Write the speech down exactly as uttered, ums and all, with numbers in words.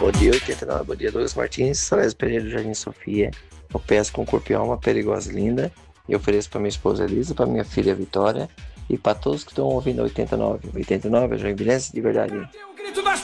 Bom dia, oitenta e nove. Bom dia, Douglas Martins. Salésio Pereira do Jardim Sofia. Eu peço com corpo e alma perigosa linda. E ofereço para minha esposa Elisa, para minha filha Vitória. E para todos que estão ouvindo a oitenta e nove. oitenta e nove é Joinvilense de verdade.